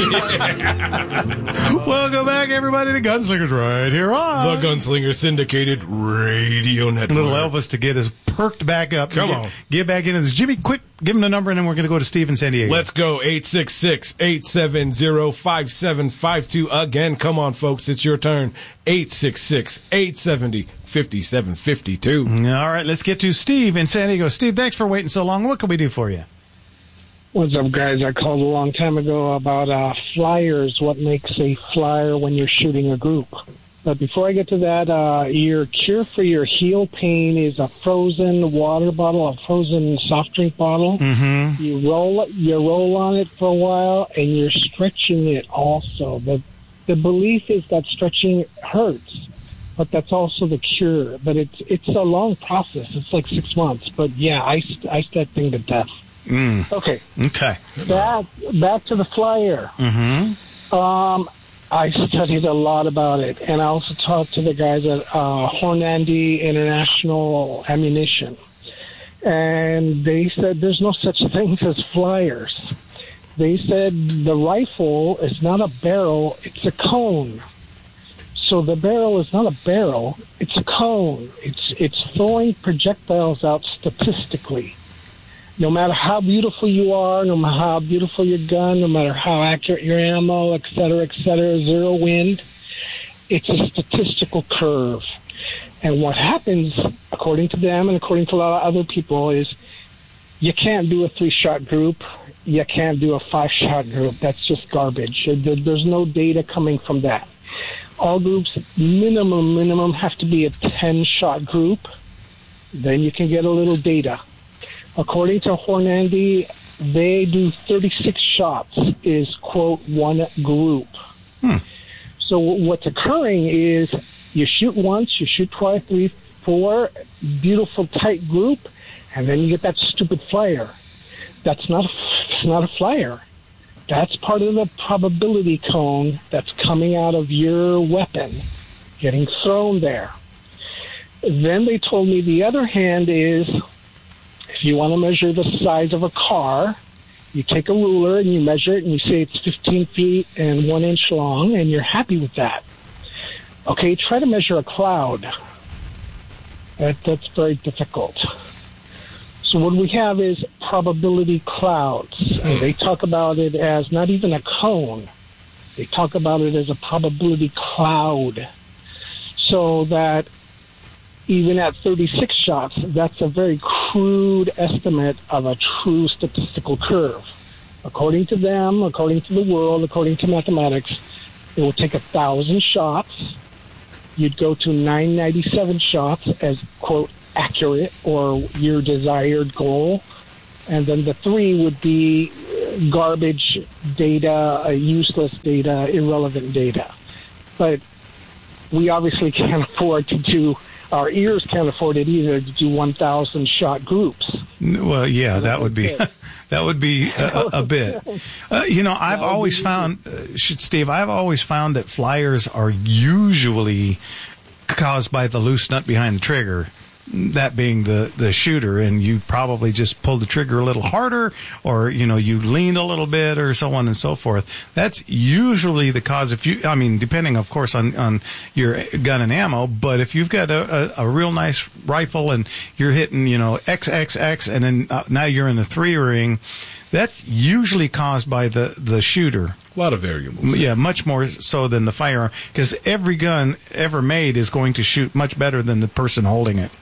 Welcome back, everybody, to Gunslingers right here on The Gunslinger Syndicated Radio Network. Little Elvis to get us perked back up. Come on. Get back into this. Jimmy, quick, give him the number, and then we're going to go to Steve in San Diego. Let's go. 866-870-5752. Again, come on, folks. It's your turn. 866-870-5752. All right, let's get to Steve in San Diego. Steve, thanks for waiting so long. What can we do for you? What's up, guys? I called a long time ago about flyers, what makes a flyer when you're shooting a group. But before I get to that, your cure for your heel pain is a frozen water bottle, a frozen soft drink bottle. Mm-hmm. You roll on it for a while, and you're stretching it also. The belief is that stretching hurts, but that's also the cure. But it's a long process. It's like 6 months. But yeah, iced that thing to death. Mm. Okay. Back to the flyer. Mm-hmm. I studied a lot about it, and I also talked to the guys at Hornady International Ammunition, and they said there's no such thing as flyers. They said the rifle is not a barrel, it's a cone. So the barrel is not a barrel, it's a cone. It's throwing projectiles out statistically. No matter how beautiful you are, no matter how beautiful your gun, no matter how accurate your ammo, et cetera, zero wind, it's a statistical curve. And what happens, according to them and according to a lot of other people, is you can't do a 3-shot group, you can't do a 5-shot group. That's just garbage. There's no data coming from that. All groups, minimum have to be a 10-shot group. Then you can get a little data. According to Hornady, they do 36 shots is, quote, one group. So what's occurring is you shoot once, you shoot twice, 3, 4, beautiful tight group, and then you get that stupid flyer. It's not a flyer. That's part of the probability cone that's coming out of your weapon getting thrown there. Then they told me the other hand is, if you want to measure the size of a car, you take a ruler and you measure it and you say it's 15 feet and 1 inch long, and you're happy with that. Okay, try to measure a cloud. That's very difficult. So what we have is probability clouds. And they talk about it as not even a cone. They talk about it as a probability cloud. So that even at 36 shots, that's a very crude estimate of a true statistical curve. According to them, according to the world, according to mathematics, it will take 1,000 shots. You'd go to 997 shots as, quote, accurate or your desired goal. And then the 3 would be garbage data, useless data, irrelevant data. But we obviously can't afford to do, our ears can't afford it either, to do 1,000 shot groups. Well, yeah, that would be a bit. I've always found, Steve, that flyers are usually caused by the loose nut behind the trigger. That being the shooter, and you probably just pulled the trigger a little harder, or you leaned a little bit, or so on and so forth. That's usually the cause. Depending, of course, on your gun and ammo. But if you've got a real nice rifle and you're hitting XXX, and then now you're in the 3 ring, that's usually caused by the shooter. A lot of variables. Yeah, much more so than the firearm, because every gun ever made is going to shoot much better than the person holding it.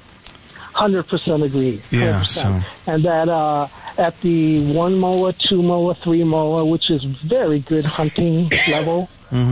100% agree. 100%. Yeah, so. And that at the 1 MOA, 2 MOA, 3 MOA, which is very good hunting level,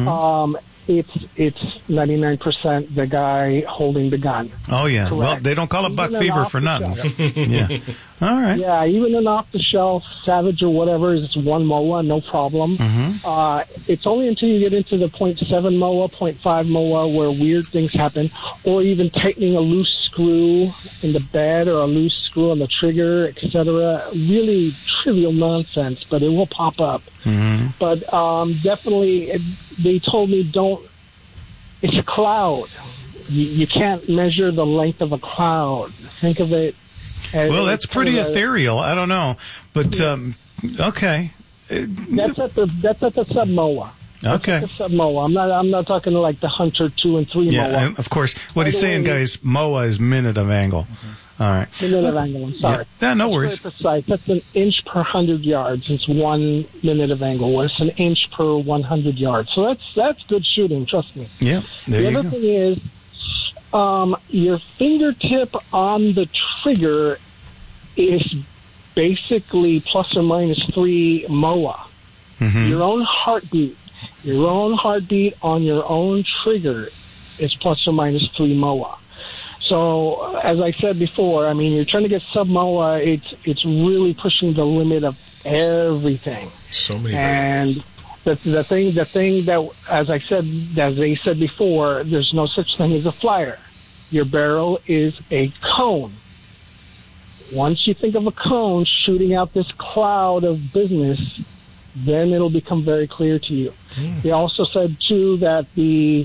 it's 99% the guy holding the gun. Oh, yeah. Correct. Well, they don't call it buck fever for nothing. Yeah. All right. Yeah, even an off-the-shelf Savage or whatever is 1 MOA, no problem. It's only until you get into the 0.7 MOA, 0.5 MOA where weird things happen, or even tightening a loose screw in the bed or a loose screw on the trigger, etc. Really trivial nonsense, but it will pop up. But definitely, they told me it's a cloud. You can't measure the length of a cloud. Think of it as... Well, that's pretty ethereal. I don't know. But, okay. That's at the sub moa. Okay. The sub moa. I'm not talking like the Hunter 2 and 3 Yeah, moa. and of course. What he's saying, guys, MOA is minute of angle. All right. Minute of angle. I'm sorry. Yeah, no worries. That's very precise. That's an inch per 100 yards. It's 1 minute of angle. It's an inch per 100 yards. So that's good shooting. Trust me. Yeah. There you The go. other thing is, your fingertip on the trigger is basically plus or minus 3 MOA. Mm-hmm. Your own heartbeat on your own trigger is plus or minus 3 MOA. So, as I said before, I mean, you're trying to get sub MOA. It's really pushing the limit of everything. So many and the thing that, as they said before, there's no such thing as a flyer. Your barrel is a cone. Once you think of a cone shooting out this cloud of business, then it'll become very clear to you. They also said too that the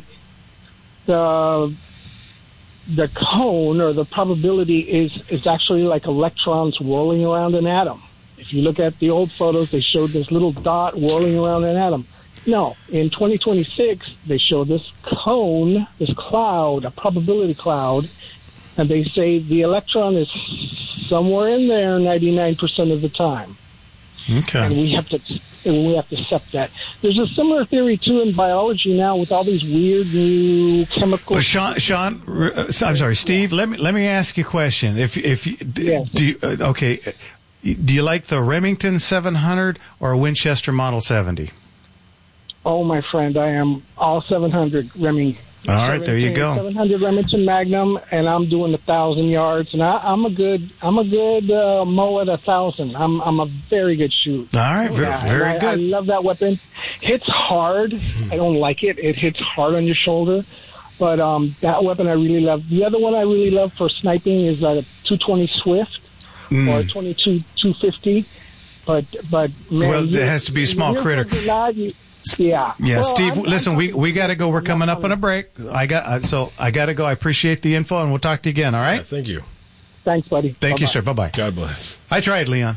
cone, or the probability, is actually like electrons whirling around an atom. If you look at the old photos, they showed this little dot whirling around an atom. No, in 2026, they show this cone, this cloud, a probability cloud, and they say the electron is somewhere in there 99% of the time. Okay. And we have to accept that. There's a similar theory too in biology now with all these weird new chemicals. Well, Sean, I'm sorry, Steve. Let me ask you a question. Yes. Do you like the Remington 700 or Winchester Model 70? Oh, my friend, I am all 700 Remington. All right, there you go. 700 Remington Magnum, and I'm doing 1,000 yards, and I'm a good mow at 1,000. I'm a very good shoot. All right, very good. I love that weapon. Hits hard. I don't like it. It hits hard on your shoulder, but that weapon I really love. The other one I really love for sniping is a 220 Swift or a 22-250. But man, well, it has to be a small critter. Yeah. Yeah, well, Steve, listen, we got to go. We're coming up on a break. I got to go. I appreciate the info, and we'll talk to you again, all right? Yeah, thank you. Thanks, buddy. Thank you, sir. Bye-bye. God bless. I tried, Leon.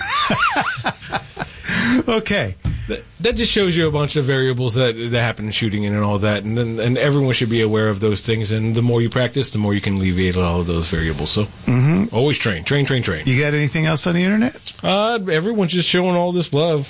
Okay. That just shows you a bunch of variables that happen in shooting and all that, and everyone should be aware of those things. And the more you practice, the more you can alleviate all of those variables. So always train. You got anything else on the internet? Everyone's just showing all this love.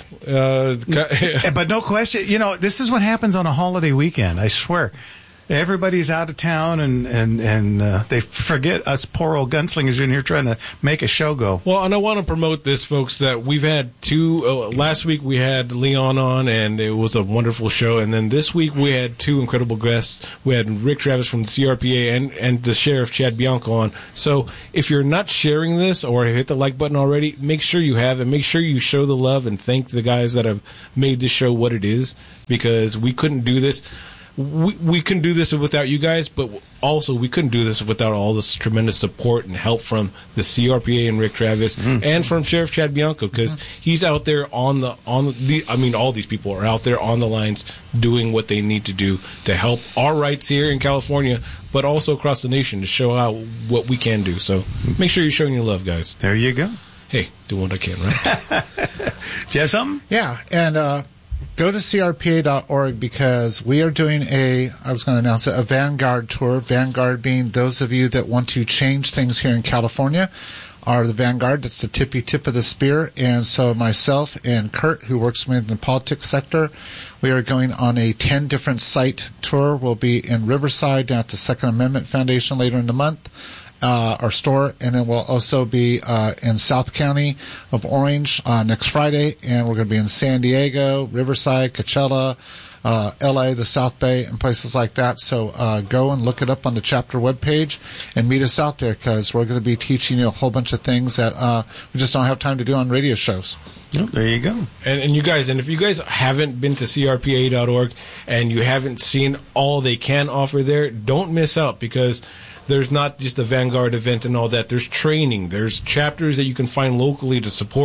But no question, this is what happens on a holiday weekend. I swear. Everybody's out of town, and they forget us poor old gunslingers in here trying to make a show go. Well, and I want to promote this, folks, that we've had two. Last week we had Leon on, and it was a wonderful show. And then this week we had two incredible guests. We had Rick Travis from the CRPA and the Sheriff Chad Bianco on. So if you're not sharing this or hit the like button already, make sure you have, and make sure you show the love and thank the guys that have made this show what it is, because we couldn't do this. We couldn't do this without you guys, but also we couldn't do this without all this tremendous support and help from the CRPA and Rick Travis and from Sheriff Chad Bianco, because he's out there on the all these people are out there on the lines doing what they need to do to help our rights here in California, but also across the nation to show out what we can do. So make sure you're showing your love, guys. There you go. Hey, do what I can, right? Do you have something? Yeah, and go to crpa.org, because we are doing a Vanguard tour. Vanguard being those of you that want to change things here in California are the Vanguard. That's the tippy tip of the spear. And so myself and Kurt, who works with me in the politics sector, we are going on a 10 different site tour. We'll be in Riverside down at the Second Amendment Foundation later in the month. Our store, and then we'll also be in South County of Orange next Friday, and we're going to be in San Diego, Riverside, Coachella, LA, the South Bay, and places like that. So go and look it up on the chapter webpage and meet us out there, because we're going to be teaching you a whole bunch of things that we just don't have time to do on radio shows. Oh, there you go. And you guys, and if you guys haven't been to crpa.org and you haven't seen all they can offer there, don't miss out, because there's not just the Vanguard event and all that. There's training. There's chapters that you can find locally to support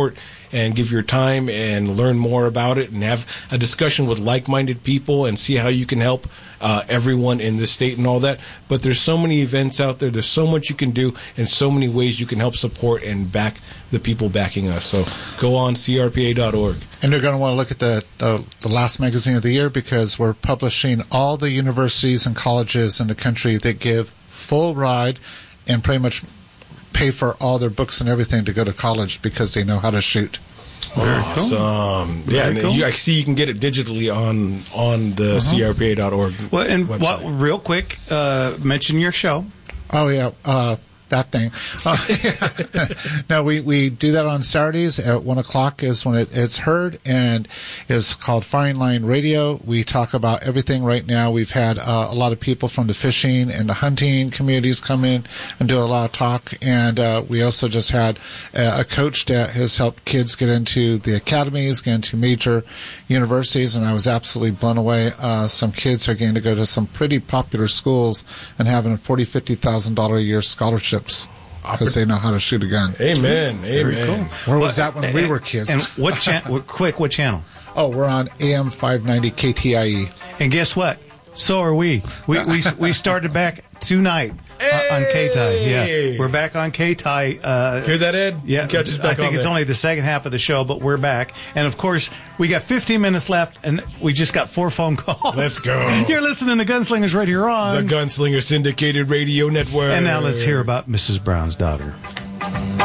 and give your time and learn more about it and have a discussion with like-minded people and see how you can help everyone in the state and all that. But there's so many events out there. There's so much you can do and so many ways you can help support and back the people backing us. So go on CRPA.org. And you're going to want to look at the last magazine of the year, because we're publishing all the universities and colleges in the country that give full ride and pretty much pay for all their books and everything to go to college because they know how to shoot. Awesome. Cool. Yeah, and cool. I see you can get it digitally on the CRPA.org. Well, and website. real quick, mention your show. Oh, yeah. That thing. No, we do that on Saturdays at 1 o'clock is when it's heard, and it's called Firing Line Radio. We talk about everything right now. We've had a lot of people from the fishing and the hunting communities come in and do a lot of talk, and we also just had a coach that has helped kids get into the academies, get into major universities, and I was absolutely blown away. Some kids are getting to go to some pretty popular schools and having $40,000, $50,000 a year scholarships because they know how to shoot a gun. Amen. Very cool. Where was that when we were kids? And what channel? Oh, we're on AM 590 KTIE. And guess what? So are we. We started back tonight on KTIE. Yeah, we're back on KTIE. Hear that, Ed? Yeah, catch us back I think on it's there. only the second half of the show, but we're back. And of course, we got 15 minutes left, and we just got 4 phone calls. Let's go. You're listening to Gunslingers right here on the Gunslinger Syndicated Radio Network. And now let's hear about Mrs. Brown's daughter.